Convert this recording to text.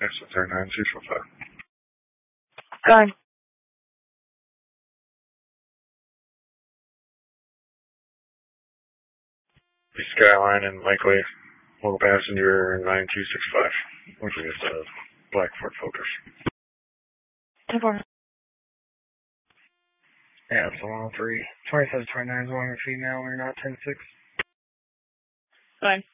Exit 39645. Go ahead. The Skyline and likely local passenger 9265. Looks like it's a black Ford Focus. 10-4. Yeah, it's 103. 2729 is one female, we're not 10-6. Go ahead.